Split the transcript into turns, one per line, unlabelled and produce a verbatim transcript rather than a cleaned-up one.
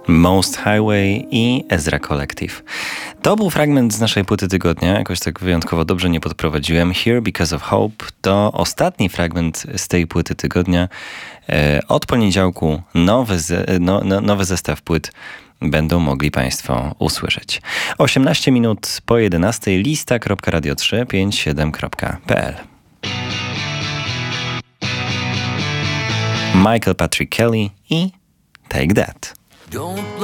Most Highway i Ezra Collective. To był fragment z naszej płyty tygodnia, jakoś tak wyjątkowo dobrze nie podprowadziłem. Here Because of Hope to ostatni fragment z tej płyty tygodnia. Od poniedziałku nowy, no, no, nowy zestaw płyt będą mogli Państwo usłyszeć. osiemnaście minut po jedenastej, lista kropka radio trzy pięć siedem kropka p l. Michael Patrick Kelly i Take That.
Don't